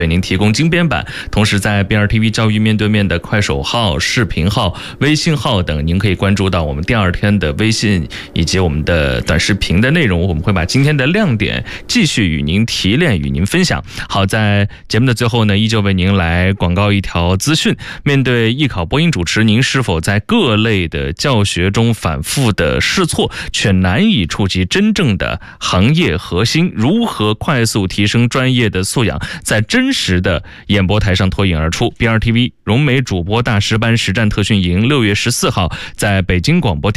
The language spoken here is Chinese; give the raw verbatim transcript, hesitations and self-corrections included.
为您提供精编版，同时在 B R T V 教育面对面的快手号、视频号、微信号等，您可以关注到我们第二天的微信以及我们的短视频的内容，我们会把今天的亮点继续与您提炼、与您分享。好，在节目的最后呢，依旧为您来广告一条资讯。面对艺考播音主持，您是否在各类的教学中反复的试错，却难以触及真正的行业核心？如何快速提升专业的素养，在真实的演播台上脱颖而出？ B R T V 融媒主播大师班实战特训营六月十四号在北京广播